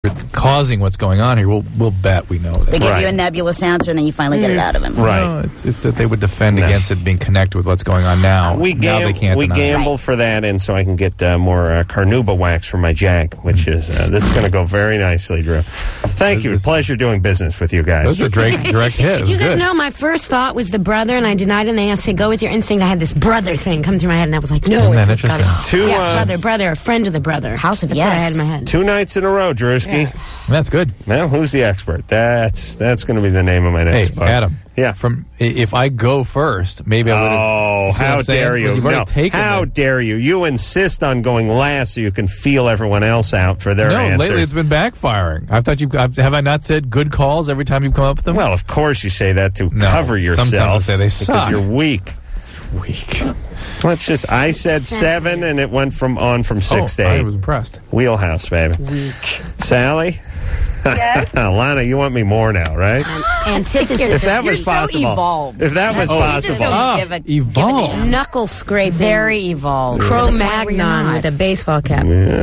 it's causing what's going on here, we'll bet we know that. They give you a nebulous answer, and then you finally get it out of him. Right. No, it's that they would defend against it being connected with what's going on now. We now they can't deny it. gamble for that, and so I can get more carnauba wax for my Jag, which is this is going to go very nicely, Drew. Thank you. Pleasure doing business with you guys. That was a direct hit. You guys know my first thought was the brother, and I denied it, and they said, go with your instinct. I had this brother thing come through my head, and I was like, no, Isn't it's that interesting? brother, a friend of the brother. House of That's Yes. what I had in my head. 2 nights in a row, Drewski. Yeah. That's good. Well, who's the expert? That's going to be the name of my next book. Adam. Yeah. If I go first, maybe I would have... Oh, how dare you. You've already taken how it. dare you. You insist on going last so you can feel everyone else out for their answers. No, lately it's been backfiring. I thought have I not said good calls every time you've come up with them? Well, of course you say that to cover yourself. Sometimes I say they because suck. you're weak. I said 7, and it went from 6 to 8. I was impressed. Wheelhouse, baby. Weak. Sally? Yes. Lana, you want me more now, right? Antithesis. If that You're was so possible. evolved. If that was possible. Evolve. Knuckle scraping. Very evolved. Cro-Magnon with a baseball cap.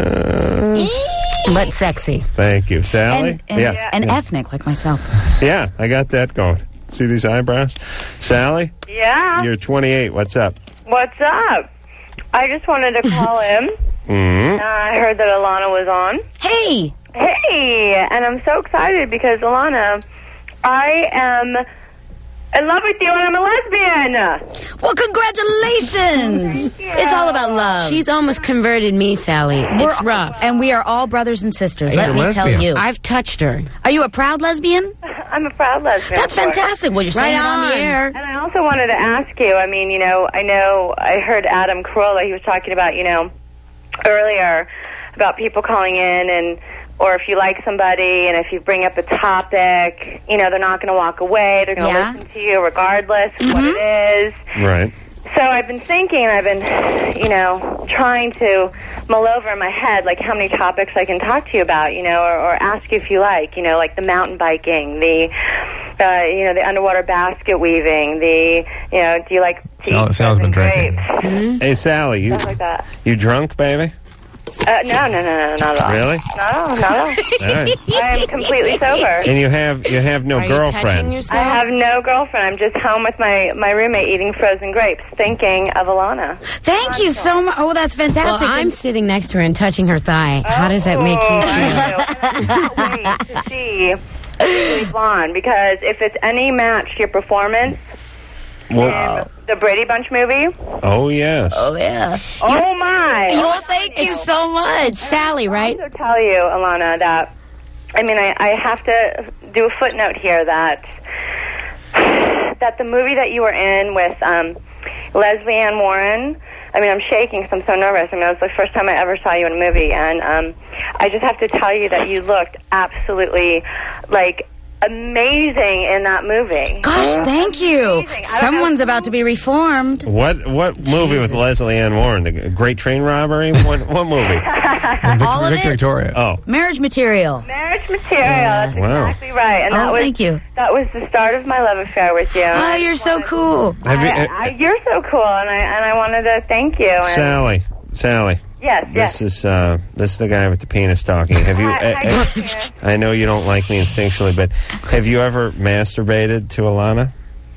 But sexy. Thank you. Sally? And ethnic, like myself. Yeah, I got that going. See these eyebrows? Sally? Yeah. You're 28. What's up? What's up? I just wanted to call in. I heard that Alana was on. Hey! Hey! And I'm so excited because, Alana, I am in love with you and I'm a lesbian. Well, congratulations! It's all about love. She's almost converted me, Sally. It's rough. And we are all brothers and sisters. You're Let a me lesbian. tell you. I've touched her. Are you a proud lesbian? I'm a proud lesbian. That's of course. fantastic. Well, you're saying it on the air. And I also wanted to ask you, I mean, I heard Adam Carolla, he was talking about, earlier about people calling in or if you like somebody and if you bring up a topic, they're not going to walk away. They're going to listen to you regardless of what it is. Right. So I've been thinking, I've been, trying to mull over in my head, like how many topics I can talk to you about, or ask you if you like the mountain biking, the underwater basket weaving, do you like to eat Sal's been drinking. grapes? Hey, Sally, Stuff like that. you drunk, baby? No, not at all. Really? No, not at all. All right. I am completely sober. And you have no Are you touching girlfriend. yourself? I have no girlfriend. I'm just home with my roommate eating frozen grapes, thinking of Alana. Thank you so much. Oh, that's fantastic. Well, I'm sitting next to her and touching her thigh. How does that make you feel? I can't wait to see Legally Blonde, because if it's any match to your performance in the Brady Bunch movie, Oh, yes. Oh, yeah. oh my! Well, thank you so much. Sally, right? I also tell you, Alana, that I have to do a footnote here that the movie that you were in with Leslie Ann Warren. I'm shaking because I'm so nervous. It was the first time I ever saw you in a movie, and I just have to tell you that you looked absolutely amazing in that movie. Gosh, thank you. Amazing. I don't Someone's know about to be reformed. What movie with Leslie Ann Warren? The Great Train Robbery? What movie? All of Victor it? Victoria. Oh. Marriage Material. Marriage Material. That's Wow. exactly right. And Oh, thank you. That was the start of my love affair with you. Oh, you're so cool. Have you, You're so cool, and I wanted to thank you. And Sally. Yes. This is the guy with the penis talking. Have you? Hi, I know you don't like me instinctually, but have you ever masturbated to Alana?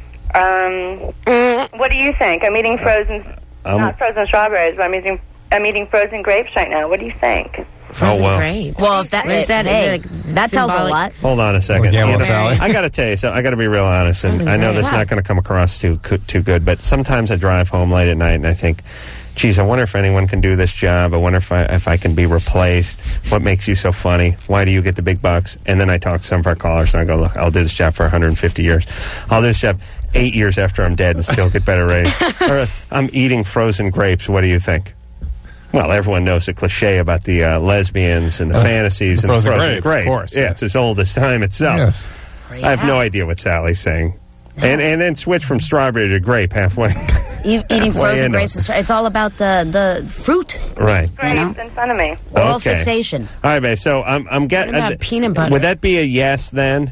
what do you think? I'm eating not frozen strawberries, but I'm eating frozen grapes right now. What do you think? Frozen well. grapes. Well, if that, Is that that tells a symbolic? lot. Hold on a second. Well, gamble, Sally. I got to tell you, so I got to be real honest, and I know this is not going to come across too good, but sometimes I drive home late at night and I think, geez, I wonder if anyone can do this job. I wonder if I can be replaced. What makes you so funny? Why do you get the big bucks? And then I talk to some of our callers and I go, look, I'll do this job for 150 years. I'll do this job 8 years after I'm dead and still get better ratings. Or I'm eating frozen grapes. What do you think? Well, everyone knows the cliche about the lesbians and the fantasies and the frozen grapes. Of course. Yeah, it's as old as time itself. Yes. I have no idea what Sally's saying. And then switch from strawberry to grape halfway. Eating frozen grapes. It's all about the fruit. Right. Grapes in front of me. Oral fixation. All right, babe. So I'm getting. What about peanut butter? Would that be a yes then?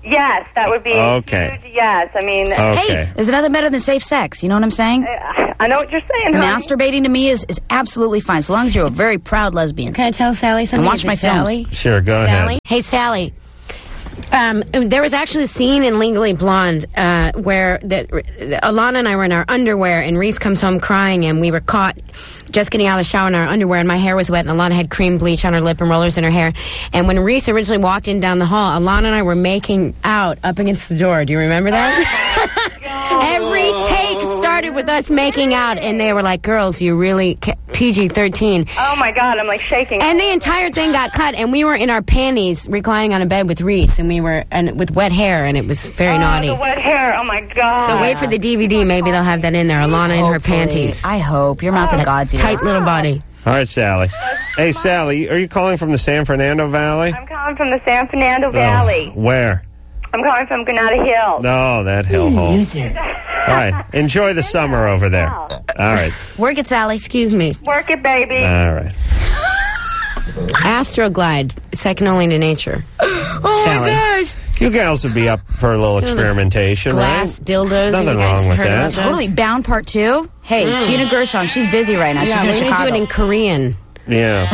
Yes, that would be Okay. huge. Yes, I mean, Okay. Hey, there's nothing better than safe sex. You know what I'm saying? I know what you're saying. honey. Masturbating to me is absolutely fine, so long as you're a very proud lesbian. Can I tell Sally something? And watch Is it my films. Sally? Sure, go Sally? ahead. Hey, Sally. There was actually a scene in Legally Blonde where Alana and I were in our underwear, and Reese comes home crying, and we were caught just getting out of the shower in our underwear, and my hair was wet, and Alana had cream bleach on her lip and rollers in her hair. And when Reese originally walked in down the hall, Alana and I were making out up against the door. Do you remember that? Every take started with us making out, and they were like, girls, you really... PG-13. Oh, my God, I'm, like, shaking. And the entire thing got cut, and we were in our panties reclining on a bed with Reese, and we were with wet hair, and it was very naughty. The wet hair. Oh, my God. So wait for the DVD. Maybe they'll have that in there. Alana in her panties. I hope. Your mouth of God's ears. Tight little body. All right, Sally. Hey, Sally, are you calling from the San Fernando Valley? I'm calling from the San Fernando Valley. Where? I'm calling from Granada Hills. No, that hellhole. All right. Enjoy the summer over there. All right. Work it, Sally. Excuse me. Work it, baby. All right. Astroglide, second only to nature. Oh, Sally. my gosh. You gals would be up for a little experimentation, Glass right? dildos. Nothing Have you guys wrong with heard that. about those? Totally. Bound Part 2. Hey, Gina Gershon, she's busy right now. Yeah, she's we're doing going to Chicago. do it in Korean. Yeah.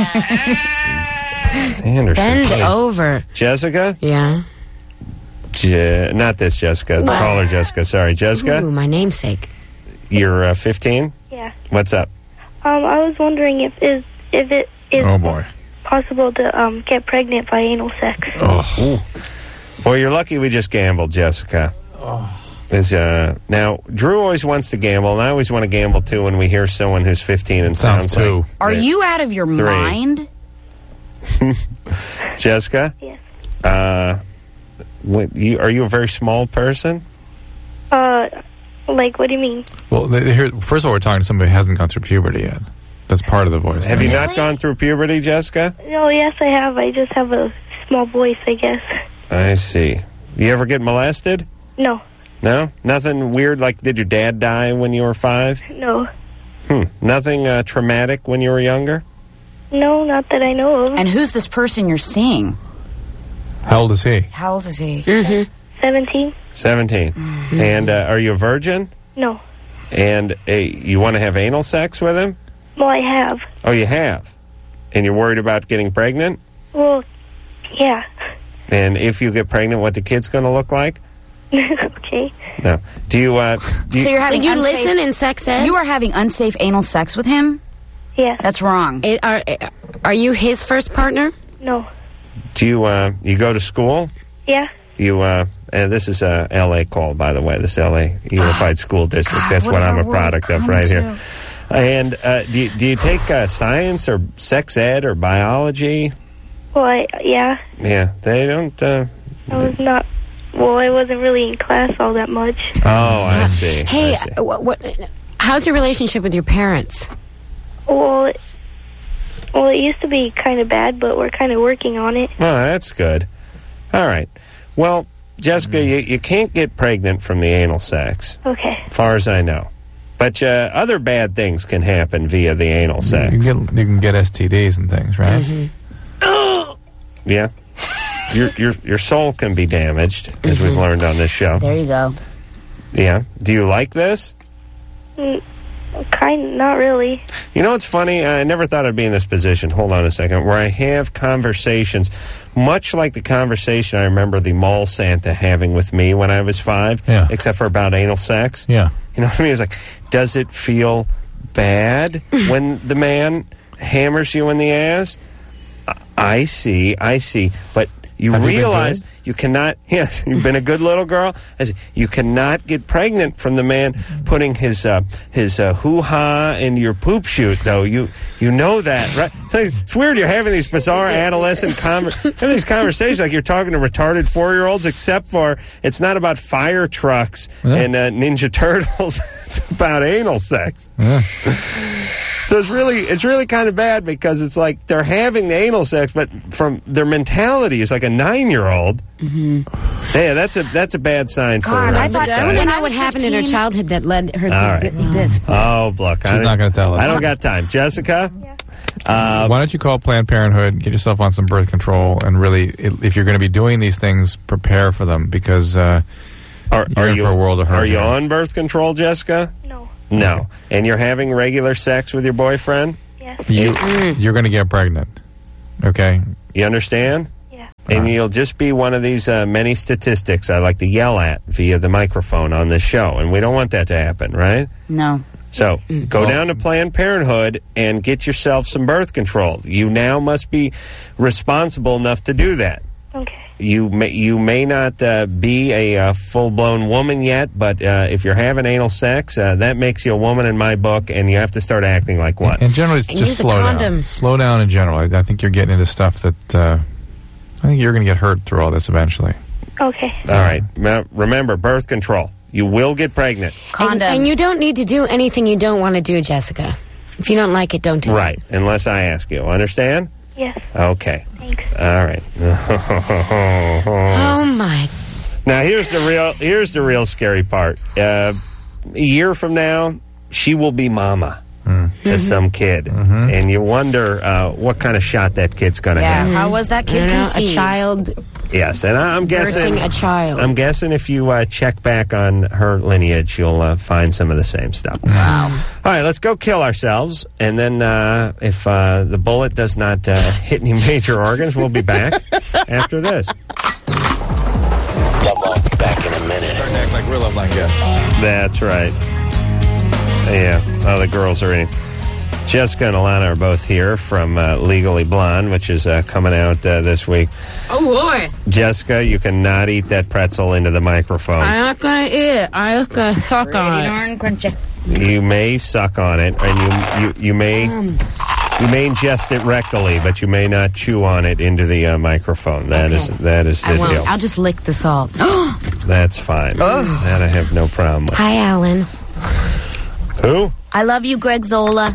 Anderson. Bend please. over. Jessica? Yeah. Not this Jessica. The caller Jessica. Sorry. Jessica, Ooh, my namesake. you're 15? Yeah. What's up? I was wondering if it is Oh, boy. possible to get pregnant by anal sex. Ooh. Boy, you're lucky we just gambled, Jessica. Now, Drew always wants to gamble, and I always want to gamble, too, when we hear someone who's 15 and Sounds sounds two. like... Are you out of your mind? Yes. Jessica? Are you a very small person? Like, what do you mean? Well, first of all, we're talking to somebody who hasn't gone through puberty yet. That's part of the voice. Have you not gone through puberty, Jessica? No, yes, I have. I just have a small voice, I guess. I see. You ever get molested? No. No? Nothing weird, like did your dad die when you were 5? No. Nothing traumatic when you were younger? No, not that I know of. And who's this person you're seeing? How old is he? How old is he? 17? 17. And are you a virgin? No. And you want to have anal sex with him? Well, I have. Oh, you have? And you're worried about getting pregnant? Well, yeah. And if you get pregnant, what the kid's going to look like? Okay. No. Do you So you're having Did you unsafe- listen in sex ed? You are having unsafe anal sex with him? Yeah. That's wrong. Are you his first partner? No. do you go to school? Yeah. You and this is a L.A. call, by the way. This L.A. Unified School District. God, That's what what does I'm our a world product of come right to? here. And do you take science or sex ed or biology? Well, yeah. Yeah, they don't. I was not. Well, I wasn't really in class all that much. Oh, I see. Hey, I see. how's your relationship with your parents? Well, it used to be kind of bad, but we're kind of working on it. Well, that's good. All right. Well, Jessica, you can't get pregnant from the anal sex, Okay. as far as I know. But other bad things can happen via the anal sex. You can get STDs and things, right? Yeah. Your soul can be damaged, as we've learned on this show. There you go. Yeah. Do you like this? Not really. You know what's funny? I never thought I'd be in this position. Hold on a second. Where I have conversations, much like the conversation I remember the mall Santa having with me when I was 5, Yeah. except for about anal sex. Yeah. You know what I mean? It's like, does it feel bad when the man hammers you in the ass? I see. But you Have you been realize good? you cannot, yes, you've been a good little girl. I said, you cannot get pregnant from the man putting his hoo-ha in your poop chute, though. You know that, right? It's weird you're having these bizarre adolescent these conversations like you're talking to retarded 4-year-olds, except for it's not about fire trucks and Ninja Turtles. It's about anal sex. Yeah. So it's really kind of bad because it's like they're having the anal sex, but from their mentality is like a 9-year-old. Yeah, that's a bad sign for. God, I thought- I want to When I know what was happened in her 15 childhood that led her All to right. this. Oh, look, She's not going to tell us. I don't got time, Jessica. Yeah. Why don't you call Planned Parenthood, get yourself on some birth control, and really, if you're going to be doing these things, prepare for them, because you're in for a world of hurt. Are you on birth control, Jessica? No. No. And you're having regular sex with your boyfriend? Yes. You're going to get pregnant. Okay? You understand? Yeah. And you'll just be one of these many statistics I like to yell at via the microphone on this show. And we don't want that to happen, right? No. So go down to Planned Parenthood and get yourself some birth control. You now must be responsible enough to do that. Okay. You may not be a full-blown woman yet, but if you're having anal sex, that makes you a woman in my book, and you have to start acting like one. And generally, it's And just use a slow down. condom. Slow down in general. I think you're getting into stuff that I think you're going to get hurt through all this eventually. Okay. All right. Now, remember, birth control. You will get pregnant. Condoms. And you don't need to do anything you don't want to do, Jessica. If you don't like it, don't do it. Right. Unless I ask you. Understand? Yes. Okay. Thanks. All right. Oh, my. Now here's the real scary part. A year from now, she will be mama to some kid, and you wonder what kind of shot that kid's going to Yeah. have. How was that I kid don't know, conceived? a child Yes, and I'm guessing birthing a child. I'm guessing if you check back on her lineage, you'll find some of the same stuff. Wow. All right, let's go kill ourselves, and then if the bullet does not hit any major organs, we'll be back after this. Loveline, back in a minute. Starting to act like real Loveline guests. That's right. Yeah, oh, the girls are in. Jessica and Alana are both here from Legally Blonde, which is coming out this week. Oh, boy. Jessica, you cannot eat that pretzel into the microphone. I'm not going to eat it. I'm just going to suck Pretty on it. darn crunchy. You may suck on it, and you may ingest it rectally, but you may not chew on it into the microphone. That is the I won't. deal. I'll just lick the salt. That's fine. That I have no problem with. Hi, Alan. Who? I love you, Greg Zola.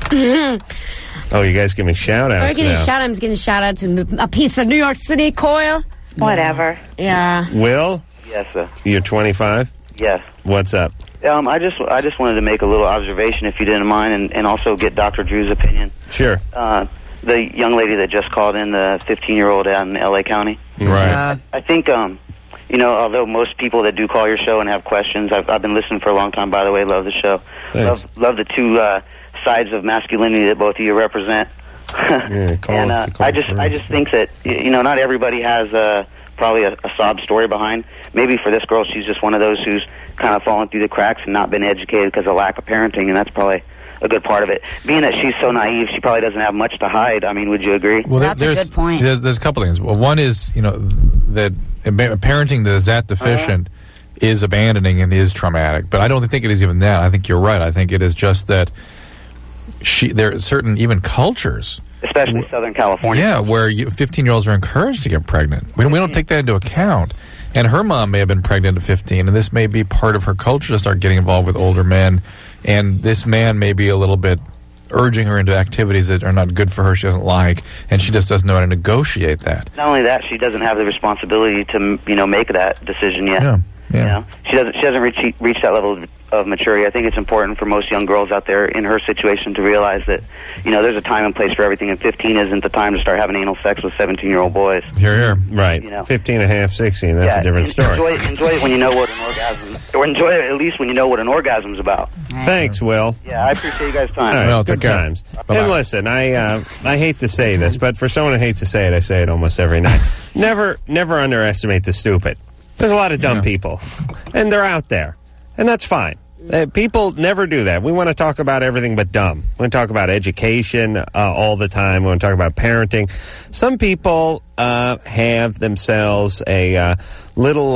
Oh, you guys give me shout-outs I'm getting now. I'm getting a shout out to a piece of New York City coil. Whatever. Yeah. Will, Yes, sir. you're 25? Yes. What's up? I just wanted to make a little observation, if you didn't mind, and also get Dr. Drew's opinion. Sure. The young lady that just called in, the 15-year-old out in L.A. County. Right. I think, although most people that do call your show and have questions, I've been listening for a long time, by the way, love the show. Thanks. Love the two sides of masculinity that both of you represent. Yeah, And I just think that, not everybody has probably a sob story behind. Maybe for this girl, she's just one of those who's kind of fallen through the cracks and not been educated because of lack of parenting, and that's probably a good part of it. Being that she's so naive, she probably doesn't have much to hide. I mean, would you agree? Well, That's a there's, good point. There's a couple things. Well, one is, that parenting that is that deficient is abandoning and is traumatic. But I don't think it is even that. I think you're right. I think it is just that there are certain even cultures, Especially Southern California. yeah, where 15-year-olds are encouraged to get pregnant. We don't take that into account. And her mom may have been pregnant at 15, and this may be part of her culture to start getting involved with older men. And this man may be a little bit urging her into activities that are not good for her, she doesn't like, and she just doesn't know how to negotiate that. Not only that, she doesn't have the responsibility to make that decision yet. Yeah. You know? She doesn't reach that level of maturity. I think it's important for most young girls out there in her situation to realize that there's a time and place for everything, and 15 isn't the time to start having anal sex with 17-year-old boys. Here. Right. 15 and a half, 16, that's a different story. Enjoy it when you know what an orgasm, or enjoy it at least when you know what an orgasm's about. Thanks, Will. Yeah, I appreciate you guys' time. All right, Well, good take care. times. Bye-bye. And listen, I hate to say this, but for someone who hates to say it, I say it almost every night. Never underestimate the stupid. There's a lot of dumb people, and they're out there, and that's fine. People never do that. We want to talk about everything but dumb. We want to talk about education all the time. We want to talk about parenting. Some people have themselves a little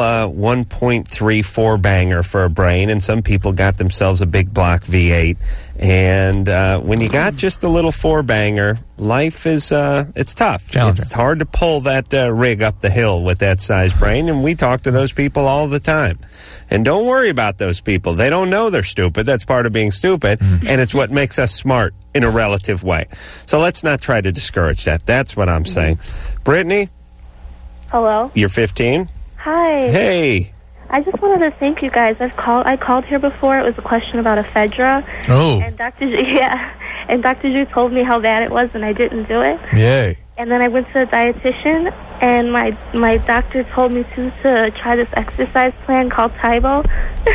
1.34 banger for a brain, and some people got themselves a big block V8. And when you got just a little 4-banger, life is it's tough. Challenging. It's hard to pull that rig up the hill with that size brain, and we talk to those people all the time. And don't worry about those people. They don't know they're stupid. That's part of being stupid, and it's what makes us smart in a relative way. So let's not try to discourage that. That's what I'm saying. Brittany, Hello. you're 15? Hi. Hey. I just wanted to thank you guys. I called here before. It was a question about ephedra. Oh. And Dr. Drew told me how bad it was, and I didn't do it. Yay. And then I went to a dietitian, and my doctor told me to try this exercise plan called Tybo.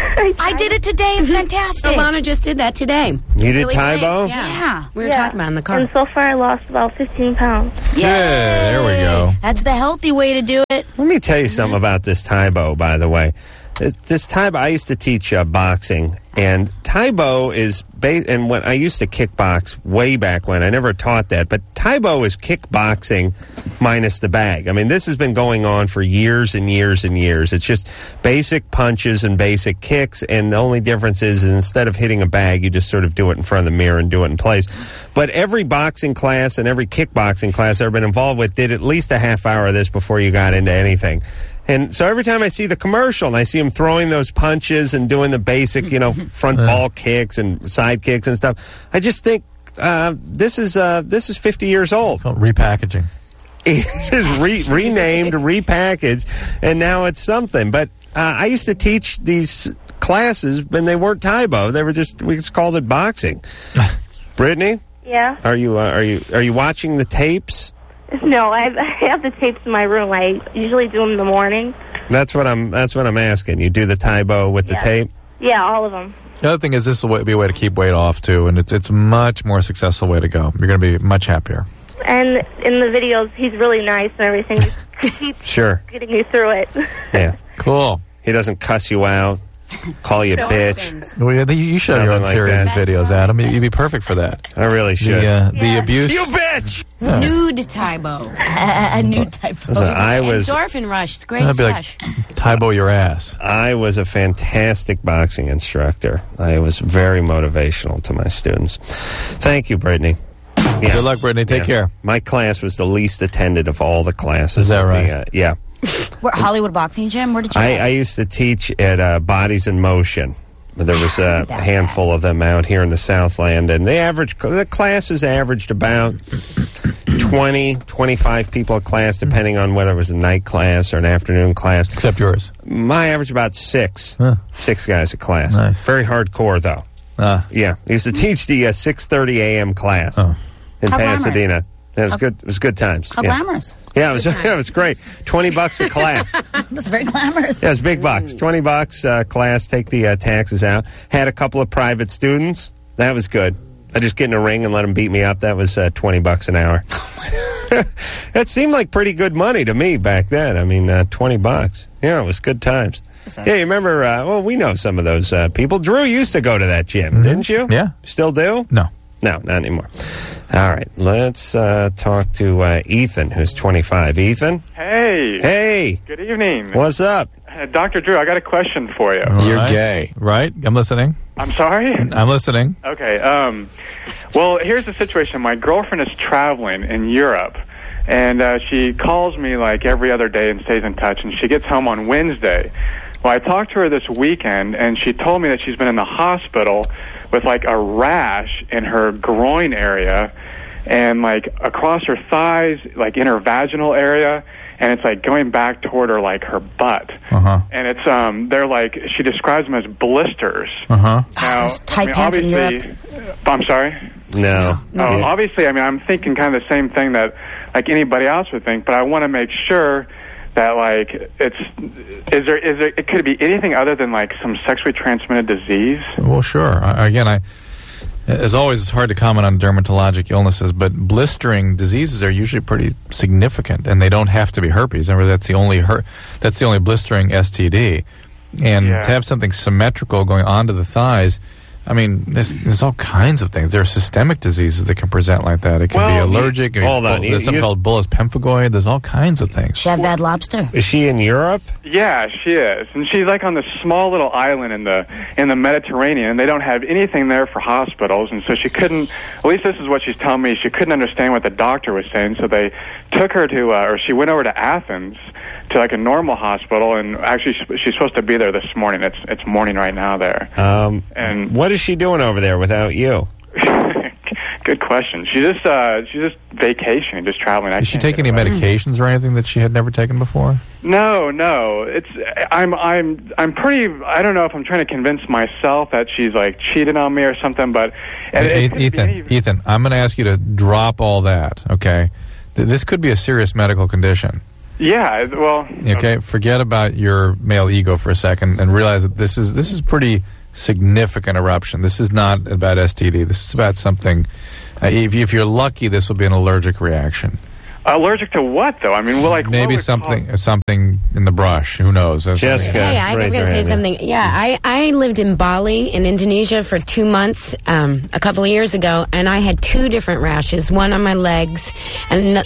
I did it today. It's fantastic. Alana just did that today. You did Really Tybo? nice, Yeah. We were talking about it in the car. And so far, I lost about 15 pounds. Yeah, there we go. That's the healthy way to do it. Let me tell you something about this Tybo, by the way. This Tybo, I used to teach boxing, and Tybo is, and when I used to kickbox way back when, I never taught that, but Tybo is kickboxing minus the bag. I mean, this has been going on for years and years and years. It's just basic punches and basic kicks, and the only difference is instead of hitting a bag, you just sort of do it in front of the mirror and do it in place. But every boxing class and every kickboxing class I've ever been involved with did at least a half hour of this before you got into anything. And so every time I see the commercial and I see him throwing those punches and doing the basic, front ball kicks and side kicks and stuff, I just think this is 50 years old. Called repackaging. It is renamed, repackaged, and now it's something. But I used to teach these classes, and they weren't Tybo. They were we just called it boxing. Brittany, Yeah. are you watching the tapes? No, I have the tapes in my room. I usually do them in the morning. That's what I'm asking. You do the Tybo with the tape? Yeah, all of them. The other thing is this will be a way to keep weight off, too, and it's a much more successful way to go. You're going to be much happier. And in the videos, he's really nice and everything. He keeps Sure. getting me through it. Yeah. Cool. He doesn't cuss you out, call you a bitch. Well, yeah, you should have your own Nothing like serious that. videos, Adam. You'd be perfect for that. I really should. The abuse. You bitch! Yeah. Nude Tybo. A new type of... Listen, I was Endorphin rush. It's great That'd be rush. like Tybo your ass. I was a fantastic boxing instructor. I was very motivational to my students. Thank you, Brittany. Yeah. Good luck, Brittany. Take care. My class was the least attended of all the classes. Is that of right? Yeah. Where, Hollywood Boxing Gym? Where did you I used to teach at Bodies in Motion. There was a handful of them out here in the Southland, and the classes averaged about 20, 25 people a class, depending on whether it was a night class or an afternoon class. Except yours. My average about 6. Huh. 6 guys a class. Nice. Very hardcore, though. Yeah. I used to teach the 6:30 a.m. class in How Pasadena. It was good. It was good times. How glamorous. Yeah, it was great. $20 a class. That's very glamorous. Yeah, it was big bucks. $20 class, take the taxes out. Had a couple of private students. That was good. I just get in a ring and let them beat me up. That was $20 an hour. That seemed like pretty good money to me back then. I mean, $20. Yeah, it was good times. Yeah, you remember, well, we know some of those people. Drew used to go to that gym, didn't you? Yeah. Still do? No. No, not anymore. All right, let's talk to Ethan, who's 25. Ethan? Hey. Hey. Good evening. What's up? Dr. Drew, I got a question for you. All You're right. gay. Right? I'm listening. I'm sorry? I'm listening. Okay. Well, here's the situation. My girlfriend is traveling in Europe, and she calls me like every other day and stays in touch, and she gets home on Wednesday. Well, I talked to her this weekend, and she told me that she's been in the hospital with like a rash in her groin area and like across her thighs, like in her vaginal area, and it's like going back toward her like her butt. And it's they're like, she describes them as blisters. Now, those tight pants in obviously, I'm sorry? No. Obviously, I mean, I'm thinking kind of the same thing that like anybody else would think, but I want to make sure that like it could be anything other than like some sexually transmitted disease. Well, sure. As always, it's hard to comment on dermatologic illnesses, but blistering diseases are usually pretty significant, and they don't have to be herpes. Remember, that's the only blistering STD. And to have something symmetrical going onto the thighs, I mean, there's all kinds of things. There are systemic diseases that can present like that. It can be allergic. Hold on. There's something called bullous pemphigoid. There's all kinds of things. She had bad lobster. Is she in Europe? Yeah, she is, and she's like on this small little island in the Mediterranean. And they don't have anything there for hospitals, and so she couldn't. At least this is what she's telling me. She couldn't understand what the doctor was saying, so they took her to, or she went over to Athens to like a normal hospital, and actually she's supposed to be there this morning. It's morning right now there. And what is she doing over there without you? Good question. She's just vacationing, just traveling. Did she take any medications or anything that she had never taken before? No. I'm pretty. I don't know if I'm trying to convince myself that she's like cheated on me or something. But Ethan, I'm going to ask you to drop all that. Okay, this could be a serious medical condition. Yeah. Well. Okay. Forget about your male ego for a second and realize that this is pretty significant eruption. This is not about STD. This is about something. If you're lucky, this will be an allergic reaction. Allergic to what, though? I mean, maybe something in the brush. Who knows? Jessica, hey, I'm going to say something. Yeah, I lived in Bali in Indonesia for 2 months a couple of years ago, and I had 2 different rashes. One on my legs, and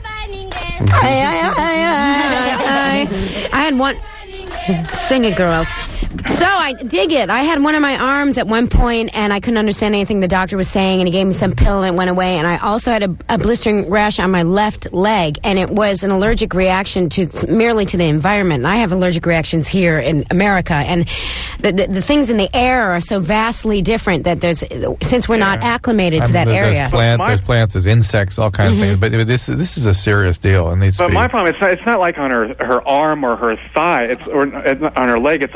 I had one. Sing it, girls. So I dig it. I had one of my arms at one point, and I couldn't understand anything the doctor was saying, and he gave me some pill, and it went away. And I also had a blistering rash on my left leg, and it was an allergic reaction merely to the environment. And I have allergic reactions here in America, and the things in the air are so vastly different that since we're not acclimated to that area. There's plants, there's insects, all kinds of things. But this is a serious deal. But my problem, it's not like on her arm or her thigh, or on her leg. It's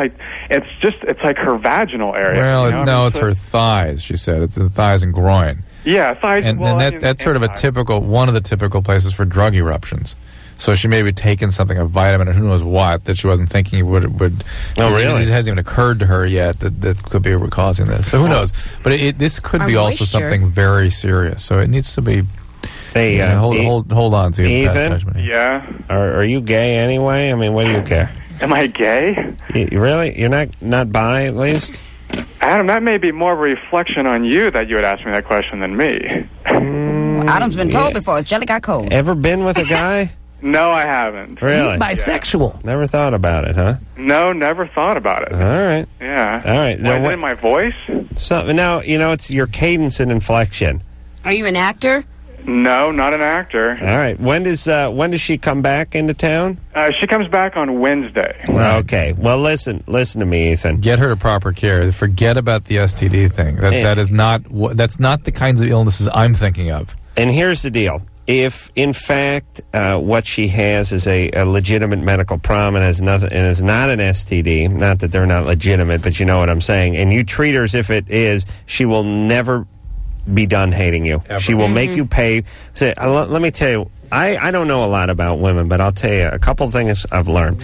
like her vaginal area. Well, no, it's her thighs. She said it's the thighs and groin. Yeah, thighs. And that's sort of one of the typical places for drug eruptions. So she may be taking something, a vitamin, or who knows what, that she wasn't thinking would. Oh, really? It hasn't even occurred to her yet that could be causing this. So who knows? But this could be also something very serious. So it needs to be. Hey, hold on to your Ethan. judgment. Yeah. Are you gay anyway? I mean, what do you care? Am I gay? You really? You're not bi, at least? Adam, that may be more of a reflection on you that you would ask me that question than me. Adam's been told before. His jelly got cold. Ever been with a guy? No, I haven't. Really? He's bisexual. Yeah. Never thought about it, huh? No, never thought about it. All right. Yeah. All right. Now, in my voice? Now, it's your cadence and inflection. Are you an actor? No, not an actor. All right. When does she come back into town? She comes back on Wednesday. Okay. Well, listen to me, Ethan. Get her to proper care. Forget about the STD thing. That's not the kinds of illnesses I'm thinking of. And here's the deal. If, in fact, what she has is a legitimate medical problem and is not an STD, not that they're not legitimate, but you know what I'm saying, and you treat her as if it is, she will never be done hating you. Ever. She will make you pay. Let me tell you, I don't know a lot about women, but I'll tell you a couple of things I've learned.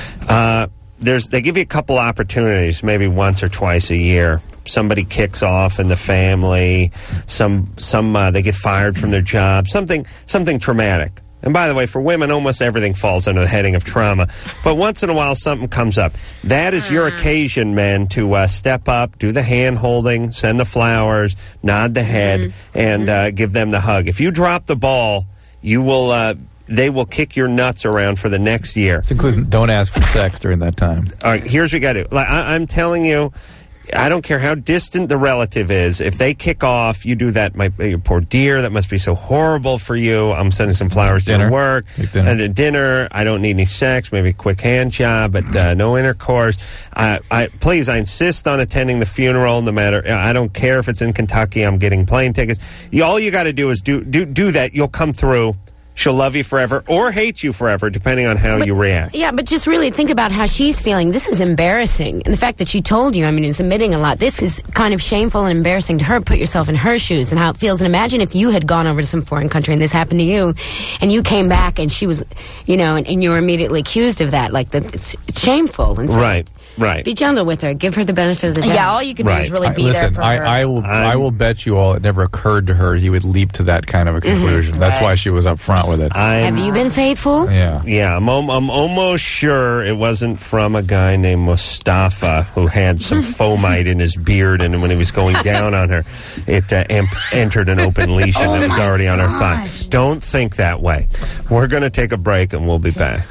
They give you a couple opportunities, maybe once or twice a year. Somebody kicks off in the family. They get fired from their job. Something traumatic. And by the way, for women, almost everything falls under the heading of trauma. But once in a while, something comes up. That is your occasion, men, to step up, do the hand-holding, send the flowers, nod the head, and give them the hug. If you drop the ball, you will. They will kick your nuts around for the next year. This includes don't ask for sex during that time. All right, here's what you got to do. I'm telling you, I don't care how distant the relative is. If they kick off, you do that. My poor dear, that must be so horrible for you. I'm sending some flowers to work. And a dinner. I don't need any sex. Maybe a quick hand job, but no intercourse. Please, I insist on attending the funeral. No matter, I don't care if it's in Kentucky. I'm getting plane tickets. All you got to do is do that. You'll come through. She'll love you forever or hate you forever, depending on how you react. Yeah, but just really think about how she's feeling. This is embarrassing. And the fact that she told you, is admitting a lot. This is kind of shameful and embarrassing to her. Put yourself in her shoes and how it feels. And imagine if you had gone over to some foreign country and this happened to you, and you came back and she was, and you were immediately accused of that. Like, it's shameful. And so right. Be gentle with her. Give her the benefit of the doubt. Yeah, all you can do is really be there for her. I will bet you all it never occurred to her he would leap to that kind of a conclusion. That's why she was up front with it. Have you been faithful? Yeah. I'm almost sure it wasn't from a guy named Mustafa who had some fomite in his beard, and when he was going down on her, it entered an open lesion that was already on her thigh. Don't think that way. We're going to take a break, and we'll be back.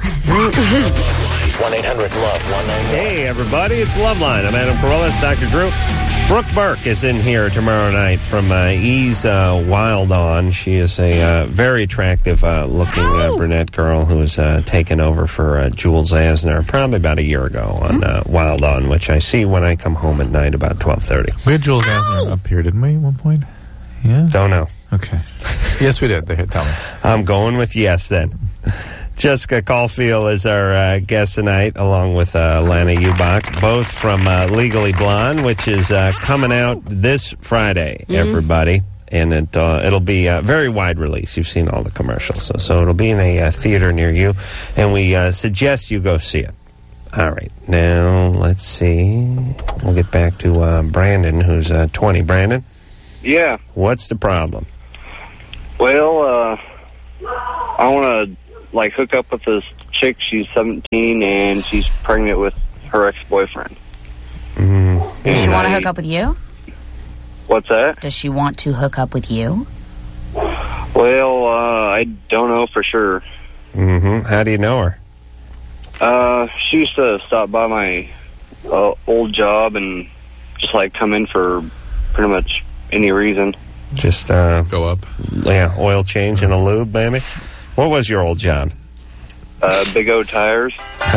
1-800-LOVE-191. Hey, everybody, it's Loveline. I'm Adam Carolla, Dr. Drew. Brooke Burke is in here tomorrow night from Ease Wild On. She is a very attractive looking brunette girl who was taken over for Jules Asner probably about a year ago on Wild On, which I see when I come home at night about 12:30. We had Jules Asner up here, didn't we, at one point? Yeah. Don't know. Okay. Yes, we did. Tell me. I'm going with yes then. Jessica Caulfield is our guest tonight, along with Lana Ubach, both from Legally Blonde, which is coming out this Friday, everybody. And it'll be a very wide release. You've seen all the commercials. So it'll be in a theater near you, and we suggest you go see it. All right. Now, let's see. We'll get back to Brandon, who's 20. Brandon? Yeah. What's the problem? Well, I want to, hook up with this chick. She's 17, and she's pregnant with her ex-boyfriend. Does she want to hook up with you? What's that? Does she want to hook up with you? Well, I don't know for sure. How do you know her? She used to stop by my old job and just, come in for pretty much any reason. Just go up. Yeah, oil change and a lube, baby. What was your old job? Big O Tires.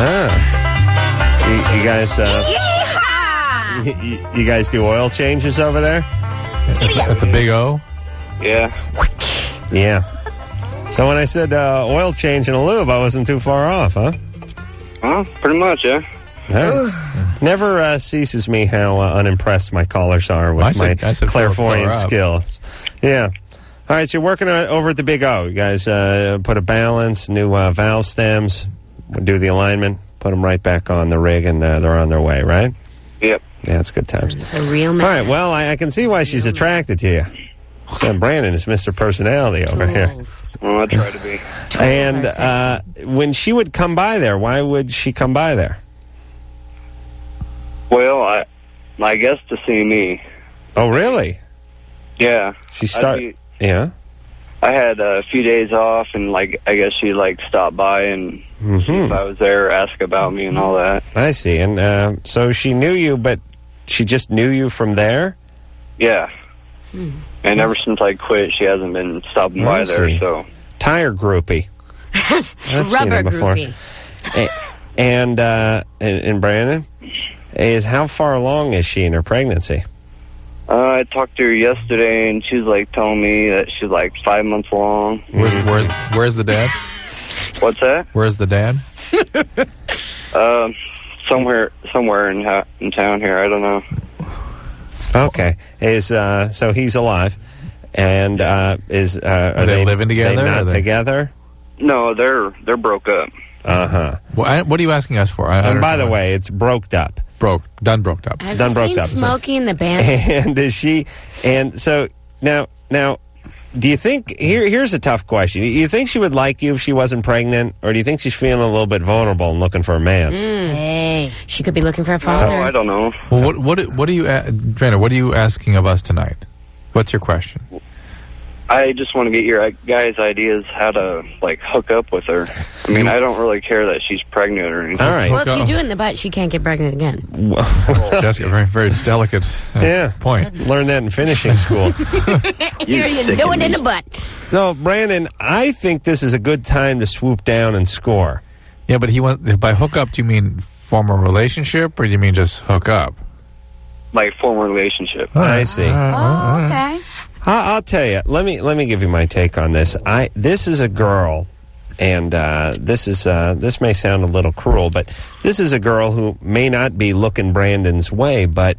You guys, you guys do oil changes over there? At the Big O? Yeah. Yeah. So when I said oil change and a lube, I wasn't too far off, huh? Pretty much, yeah. Never ceases me how unimpressed my callers are with my clairvoyant skills. Yeah. All right, so you're working over at the Big O. You guys put a balance, new valve stems, do the alignment, put them right back on the rig, and they're on their way, right? Yep. Yeah, it's good times. It's a real man. All right, well, I can see why she's attracted to you. So Brandon is Mr. Personality over here. Well, I try to be. And when she would come by there, why would she come by there? Well, I guess to see me. Oh, really? Yeah. She started. Yeah. I had a few days off, and I guess she stopped by and see if I was there, ask about me, and all that. I see. And so she knew you, but she just knew you from there. Yeah. And ever since I quit, she hasn't been stopping by there. So tire groupie. Rubber groupie. And Brandon, how far along is she in her pregnancy? I talked to her yesterday, and she's telling me that she's 5 months along. Where's the dad? What's that? Where's the dad? Somewhere in town here. I don't know. Okay. So he's alive, and are they living together? They not together? No, they're broke up. Well, what are you asking us for? And by the way, it's broked up. Done broked up. Have you seen Smokey in the Band? And is she? And so now, do you think here's a tough question? Do you think she would like you if she wasn't pregnant, or do you think she's feeling a little bit vulnerable and looking for a man? Hey, she could be looking for a father. Oh, I don't know. Well, what are you, Brandon? What are you asking of us tonight? What's your question? I just want to get your guys' ideas how to hook up with her. I mean, I don't really care that she's pregnant or anything. All right. Well, if you do it in the butt, she can't get pregnant again. Jessica, very, very delicate point. Learned that in finishing school. You do it in the butt. No, Brandon, I think this is a good time to swoop down and score. Yeah, but by hook up, do you mean form a relationship, or do you mean just hook up? Form a relationship. I see. Okay. I'll tell you. Let me give you my take on this. This is a girl, and this may sound a little cruel, but this is a girl who may not be looking Brandon's way, but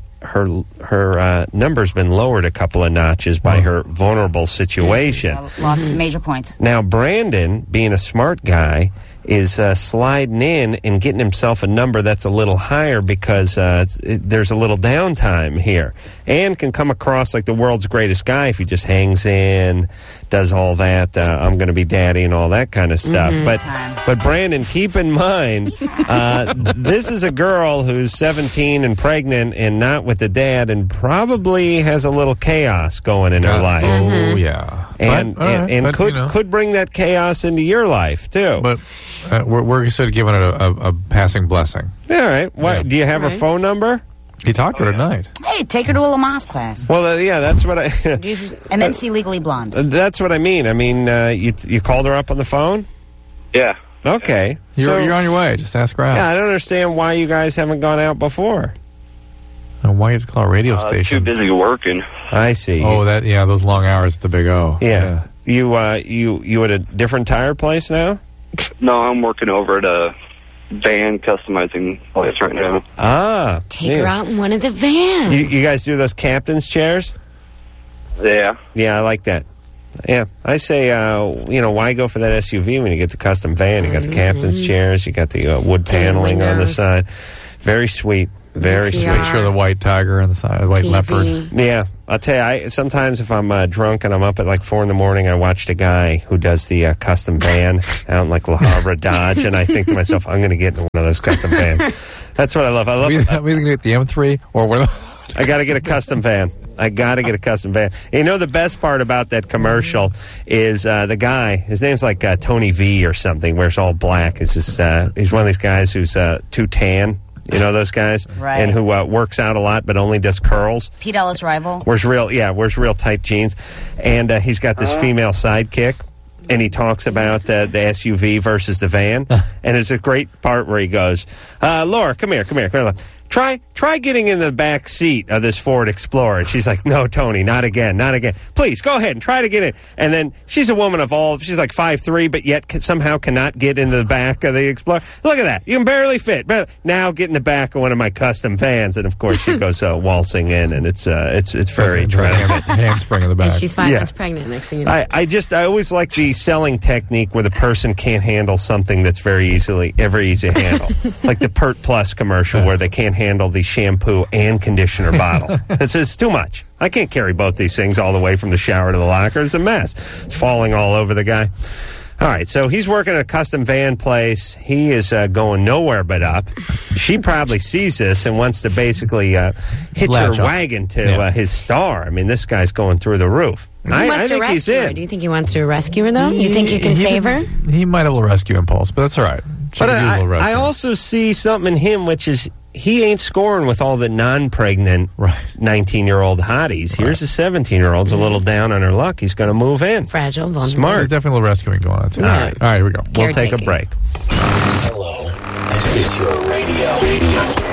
her number's been lowered a couple of notches by her vulnerable situation. Lost major points. Now, Brandon, being a smart guy, is sliding in and getting himself a number that's a little higher because there's a little downtime here, and can come across like the world's greatest guy if he just hangs in, does all that. I'm going to be daddy and all that kind of stuff. But Brandon, keep in mind, this is a girl who's 17 and pregnant and not with the dad, and probably has a little chaos going in her life. Oh yeah, and could bring that chaos into your life too. But we're sort of giving it a passing blessing. All right. Do you have her phone number? He talked to her tonight. Hey, take her to a Lamaze class. Well, that's what I... and then see Legally Blonde. That's what I mean. I mean, you called her up on the phone? Yeah. Okay. You're on your way. Just ask her out. Yeah, I don't understand why you guys haven't gone out before. Well, why you have to call a radio Too station? busy working. I see. Oh, those long hours, the big O. Yeah. You at a different tire place now? No, I'm working over at a van customizing place right now. Ah. Take her out in one of the vans. You guys do those captain's chairs? Yeah. Yeah, I like that. Yeah, I say, why go for that SUV when you get the custom van? You got the captain's chairs, you got the wood paneling on the side. Very sweet. Very sweet. Make sure the white tiger on the side, the white leopard. Yeah, I'll tell you, sometimes if I'm drunk and I'm up at like 4 in the morning, I watched a guy who does the custom van out in like La Habra, Dodge, and I think to myself, I'm going to get in one of those custom vans. That's what I love. We going to get the M3 or what? I got to get a custom van. I got to get a custom van. You know, the best part about that commercial is the guy, his name's like Tony V or something, wears all black. He's one of these guys who's too tan. You know those guys? Right. And who works out a lot but only does curls. Pete Ellis rival. Wears real tight jeans. And he's got this female sidekick. And he talks about the SUV versus the van. And there's a great part where he goes, Laura, come here. Try getting in the back seat of this Ford Explorer. And she's like, no, Tony, not again. Please, go ahead and try to get in. And then she's a woman of she's like 5'3", but yet somehow cannot get into the back of the Explorer. Look at that. You can barely fit. Now get in the back of one of my custom vans. And, of course, she goes waltzing in, and it's very attractive. Handspring in the back. And she's 5 months pregnant, next thing you know. I always like the selling technique where the person can't handle something that's very easy to handle. Like the Pert Plus commercial where they can't handle the shampoo and conditioner bottle. It's too much. I can't carry both these things all the way from the shower to the locker. It's a mess. It's falling all over the guy. All right, so he's working at a custom van place. He is going nowhere but up. She probably sees this and wants to basically hitch her wagon to his star. I mean, this guy's going through the roof. I think he's in. Do you think he wants to rescue her, though? You think you can save her? He might have a little rescue impulse, but that's all right. But I also see something in him, which is he ain't scoring with all the non-pregnant 19-year-old hotties. Here's a 17-year-old's a little down on her luck. He's going to move in. Fragile, vulnerable. Smart. There's definitely a little rescuing going on, too. All right, here we go. We'll take a break. Hello, this is your radio.